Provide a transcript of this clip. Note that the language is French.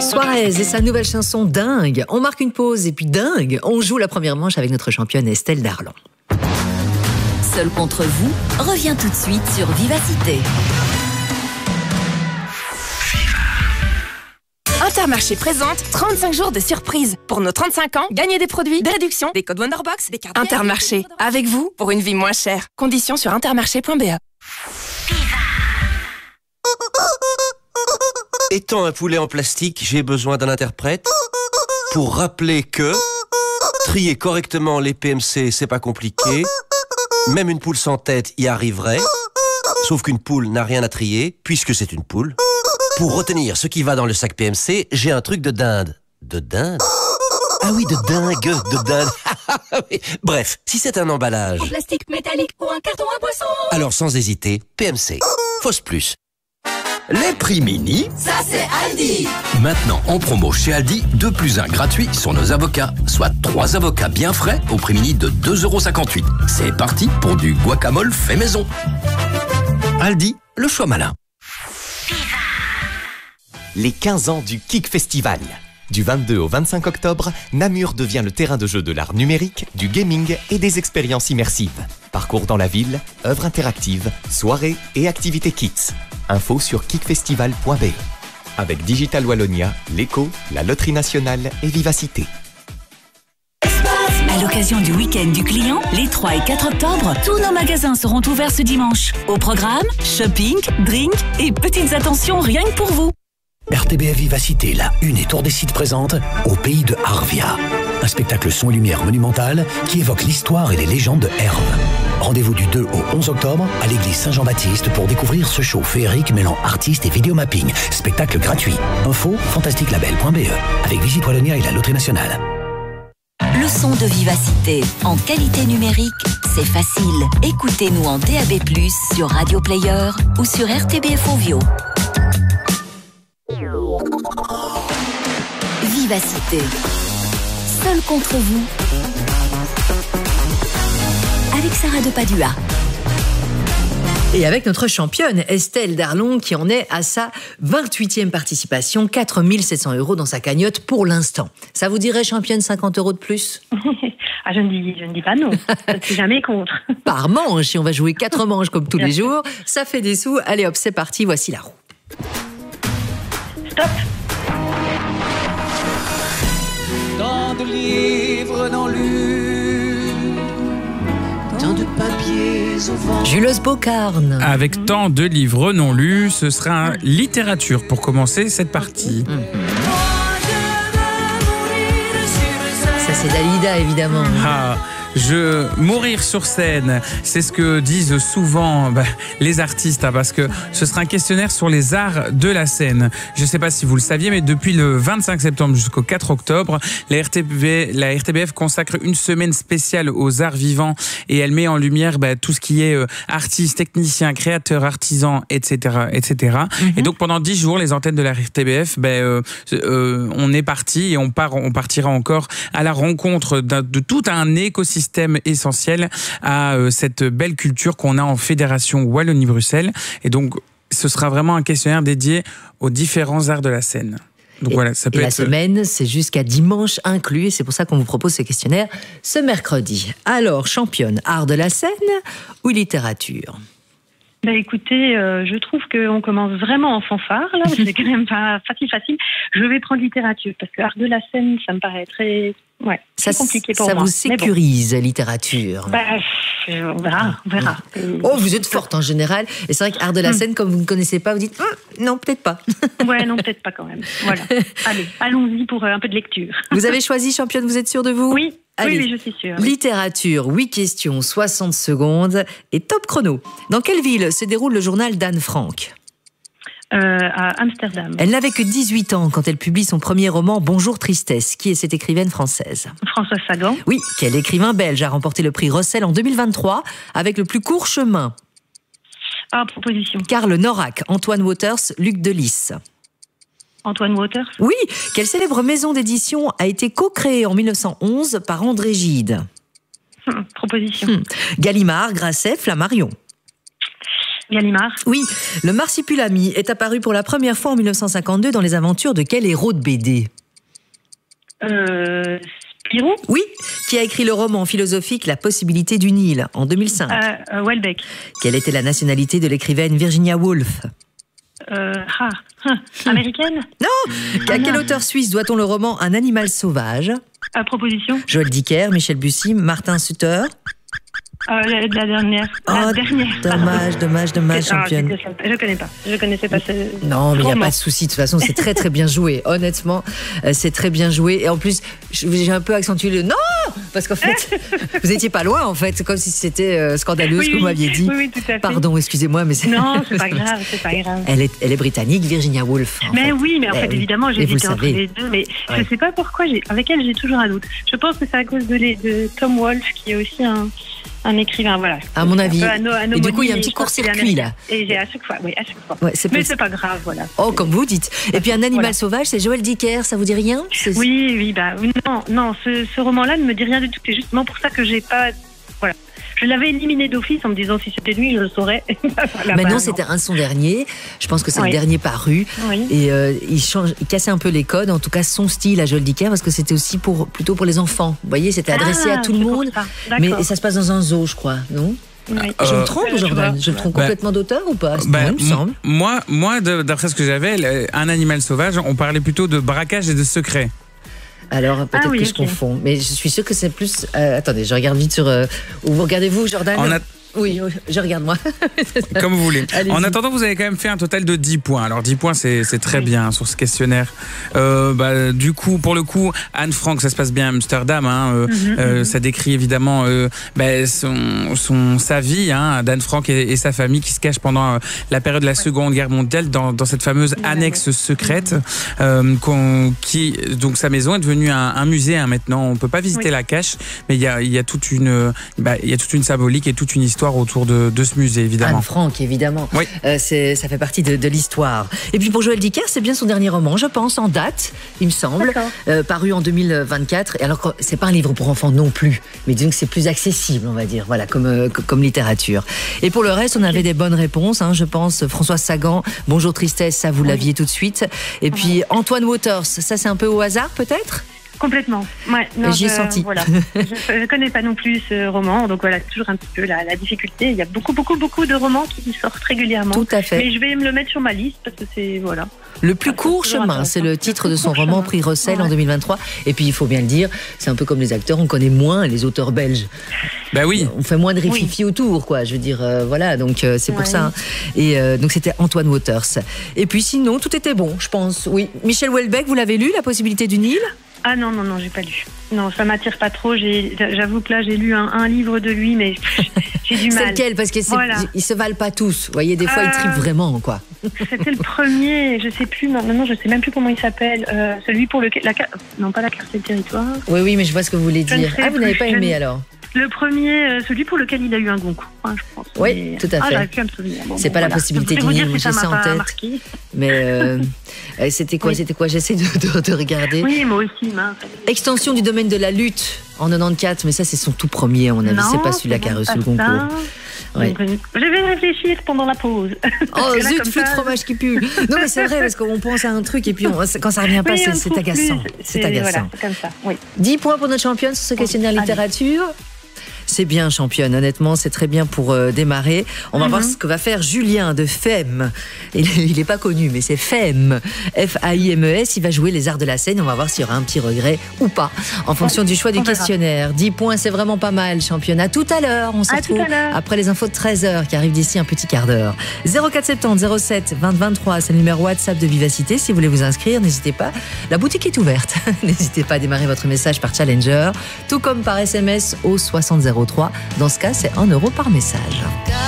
Suarez et sa nouvelle chanson Dingue. On marque une pause et puis dingue, on joue la première manche avec notre championne Estelle Darlon. Seul contre vous revient tout de suite sur Vivacité. Intermarché présente 35 jours de surprise. Pour nos 35 ans, gagnez des produits, des réductions, des codes Wonderbox, des cartes. Intermarché, avec vous pour une vie moins chère. Conditions sur intermarché.be. Étant un poulet en plastique, j'ai besoin d'un interprète pour rappeler que trier correctement les PMC, c'est pas compliqué. Même une poule sans tête y arriverait. Sauf qu'une poule n'a rien à trier, puisque c'est une poule. Pour retenir ce qui va dans le sac PMC, j'ai un truc de dinde. De dinde? Ah oui, de dingue, de dinde. Bref, si c'est un emballage... En plastique métallique ou un carton à boisson. Alors sans hésiter, PMC. Fausse plus. Les prix mini, Ça c'est Aldi. maintenant en promo chez Aldi, 2 plus 1 gratuit sur nos avocats, soit 3 avocats bien frais au prix mini de 2,58 €. C'est parti pour du guacamole fait maison. Aldi, le choix malin. Les 15 ans du Kik Festival. Du 22 au 25 octobre, Namur devient le terrain de jeu de l'art numérique, du gaming et des expériences immersives. Parcours dans la ville, œuvres interactives, soirées et activités kids. Info sur kikfestival.be. Avec Digital Wallonia, l'Eco, la Loterie Nationale et Vivacité. À l'occasion du week-end du client, les 3 et 4 octobre, tous nos magasins seront ouverts ce dimanche. Au programme, shopping, drink et petites attentions rien que pour vous. RTBF Vivacité, la Une et Tour des Sites présente Au pays de Arvia. Un spectacle son et lumière monumental qui évoque l'histoire et les légendes de Herve. Rendez-vous du 2 au 11 octobre à l'église Saint-Jean-Baptiste pour découvrir ce show féerique mêlant artistes et vidéomapping. Spectacle gratuit. Info fantastiquelabel.be avec Visite Wallonia et la Loterie Nationale. Le son de Vivacité en qualité numérique, c'est facile. Écoutez-nous en DAB+, sur Radio Player ou sur RTBF Ovio. Vivacité. Seul contre vous. Avec Sarah de Padua. Et avec notre championne Estelle Darlon qui en est à sa 28e participation, 4 700 € dans sa cagnotte pour l'instant. Ça vous dirait, championne, 50 € de plus? Ah, je ne dis pas non. Je ne suis jamais contre. Par manche, et on va jouer 4 manches comme tous les jours. Ça fait des sous. Allez hop, c'est parti, voici la roue. Stop. Tant de livres non lus, tant de papiers au vent. Jules Bocarne. Avec tant de livres non lus, ce sera littérature pour commencer cette partie. Ça, c'est Dalida, évidemment. Mourir sur scène, c'est ce que disent souvent les artistes, parce que ce sera un questionnaire sur les arts de la scène. Je ne sais pas si vous le saviez, mais depuis le 25 septembre jusqu'au 4 octobre, la RTBF consacre une semaine spéciale aux arts vivants et elle met en lumière tout ce qui est artistes, techniciens, créateurs, artisans, etc. etc. Et donc pendant 10 jours, les antennes de la RTBF, on est parti et on partira encore à la rencontre de tout un écosystème essentiel à cette belle culture qu'on a en Fédération Wallonie-Bruxelles. Et donc, ce sera vraiment un questionnaire dédié aux différents arts de la scène. Donc voilà, ça peut être... La semaine, c'est jusqu'à dimanche inclus, et c'est pour ça qu'on vous propose ce questionnaire ce mercredi. Alors, championne, art de la scène ou littérature? Écoutez, je trouve qu'on commence vraiment en fanfare, là. C'est quand même pas facile. Je vais prendre littérature, parce que art de la scène, ça me paraît très compliqué pour moi. Ça vous sécurise, littérature? On verra. Oh, vous êtes forte en général. Et c'est vrai que art de la scène, comme vous ne connaissez pas, vous dites non, peut-être pas. Ouais, non, peut-être pas quand même. Voilà. Allez, allons-y pour un peu de lecture. Vous avez choisi, championne, vous êtes sûre de vous? Oui. Allez. Oui, je suis sûre. Oui. Littérature, 8 questions, 60 secondes et top chrono. Dans quelle ville se déroule le journal d'Anne Frank? À Amsterdam. Elle n'avait que 18 ans quand elle publie son premier roman Bonjour Tristesse. Qui est cette écrivaine française? Françoise Sagan. Oui, quel écrivain belge a remporté le prix Rossel en 2023 avec le plus court chemin? Proposition. Karl Norack, Antoine Waters, Luc Delis. Antoine Waters. Oui, quelle célèbre maison d'édition a été co-créée en 1911 par André Gide? Proposition. Gallimard, Grasset, Flammarion. Gallimard. Oui, le marsupilami est apparu pour la première fois en 1952 dans les aventures de quel héros de BD ? Spirou ? Oui, qui a écrit le roman philosophique La possibilité du Nil en 2005. Houellebecq. Quelle était la nationalité de l'écrivaine Virginia Woolf ? Américaine ? Non. À quel auteur suisse doit-on le roman Un animal sauvage ? Proposition ? Joël Dicker, Michel Bussy, Martin Sutter. La dernière. Dommage, championne. Je connais pas. Je connaissais pas ce. Non, mais il n'y a pas de souci. De toute façon, c'est très très bien joué. Honnêtement, c'est très bien joué. Et en plus, j'ai un peu accentué le non, parce qu'en fait, vous étiez pas loin. En fait, c'est comme si c'était scandaleux ce que vous m'aviez dit. Oui, tout à fait. Pardon, excusez-moi, mais c'est. Non, c'est pas grave, c'est pas grave. Elle est britannique, Virginia Woolf. Mais en fait, évidemment, j'hésitais entre les deux, mais je sais pas pourquoi. Avec elle, j'ai toujours un doute. Je pense que c'est à cause de Tom Wolfe, qui est aussi un écrivain, voilà. À mon avis. Et du coup, il y a un petit court-circuit là. Et j'ai à chaque fois. Ouais, mais c'est pas grave, voilà. Oh, comme vous dites. Et puis un animal sauvage, c'est Joël Dicker, ça vous dit rien ? Oui, non, ce roman-là ne me dit rien du tout. C'est justement pour ça que j'ai pas. Voilà. Je l'avais éliminé d'office en me disant si c'était lui, je le saurais. Non, c'était son dernier. Je pense que c'est le dernier paru. Oui. Et il cassait un peu les codes, en tout cas son style à Joël Dicker, parce que c'était aussi plutôt pour les enfants. Vous voyez, c'était adressé à tout le monde. Mais ça se passe dans un zoo, je crois, non ? Oui. Je me trompe, Jordan ? Je me trompe complètement d'auteur ou pas ? Il me semble. Moi, d'après ce que j'avais, Un animal sauvage, on parlait plutôt de braquage et de secret. Alors, peut-être que je confonds. Mais je suis sûre que c'est plus... attendez, je regarde vite sur... Où vous regardez-vous, Jordan ? Oui, je regarde moi. Comme vous voulez. Allez-y. En attendant, vous avez quand même fait un total de 10 points. Alors 10 points, c'est très bien sur ce questionnaire. Du coup, pour le coup, Anne Frank, ça se passe bien à Amsterdam. Ça décrit évidemment sa vie, d'Anne Frank et sa famille qui se cachent pendant la période de la Seconde Guerre mondiale dans cette fameuse annexe secrète. Donc sa maison est devenue un musée maintenant. On peut pas visiter la cache, mais il y a toute une symbolique et toute une histoire autour de ce musée, évidemment. Anne Frank, évidemment. Oui. Ça fait partie de l'histoire. Et puis pour Joël Dicker, c'est bien son dernier roman, je pense, en date, il me semble, paru en 2024. Et alors, c'est pas un livre pour enfants non plus, mais disons que c'est plus accessible, on va dire, voilà, comme littérature. Et pour le reste, on avait des bonnes réponses, je pense. Françoise Sagan, Bonjour Tristesse, ça vous l'aviez tout de suite. Et puis Antoine Waters, ça c'est un peu au hasard peut-être ? Complètement. Ouais, j'y ai senti. Voilà. Je ne connais pas non plus ce roman, donc voilà, c'est toujours un petit peu la difficulté. Il y a beaucoup de romans qui sortent régulièrement. Tout à fait. Mais je vais me le mettre sur ma liste parce que c'est voilà. Le plus court chemin, c'est le titre de son roman, prix Russell en 2023. Et puis il faut bien le dire, c'est un peu comme les acteurs, on connaît moins les auteurs belges. Ben oui. On fait moins de rififi autour, quoi. Je veux dire, voilà, donc c'est pour ça. Et donc c'était Antoine Waters. Et puis sinon, tout était bon, je pense. Oui. Michel Houellebecq, vous l'avez lu, La possibilité du Nil ? Ah non, j'ai pas lu. Non, ça m'attire pas trop. J'avoue que là, j'ai lu un livre de lui, mais j'ai du mal. C'est lequel ? Parce qu'ils se valent pas tous. Vous voyez, des fois, ils tripent vraiment, quoi. C'était le premier, je sais plus, maintenant, je sais même plus comment il s'appelle. Celui pour lequel... Non, pas la carte du territoire. Oui, mais je vois ce que vous voulez dire. Vous n'avez pas aimé, alors ? Le premier, celui pour lequel il a eu un Goncourt, je pense. Oui, tout à fait. J'aurais pu me souvenir. C'est pas la possibilité du Nil, moi j'ai ça en tête. Marqué. Mais c'était quoi J'essaie de regarder. Oui, moi aussi. Extension du domaine de la lutte en 94, mais ça c'est son tout premier, à mon avis. C'est pas celui-là qui a reçu le Goncourt. Ouais. Je vais réfléchir pendant la pause. Oh zut, flûte fromage qui pue. Non mais c'est vrai, parce qu'on pense à un truc et puis quand ça revient pas, c'est agaçant. C'est agaçant. Voilà, c'est comme ça, oui. 10 points pour notre championne sur ce questionnaire littérature. C'est bien, championne. Honnêtement, c'est très bien pour démarrer. On va voir ce que va faire Julien de FEM. Il n'est pas connu, mais c'est FEM. F-A-I-M-E-S. Il va jouer les arts de la scène. On va voir s'il y aura un petit regret ou pas, en fonction du choix du questionnaire. 10 points, c'est vraiment pas mal, championne. À tout à l'heure. On se retrouve après les infos de 13h qui arrivent d'ici un petit quart d'heure. 0470 07 20 23, c'est le numéro WhatsApp de Vivacité. Si vous voulez vous inscrire, n'hésitez pas. La boutique est ouverte. N'hésitez pas à démarrer votre message par Challenger, tout comme par SMS au 6003. Dans ce cas, c'est 1 € par message.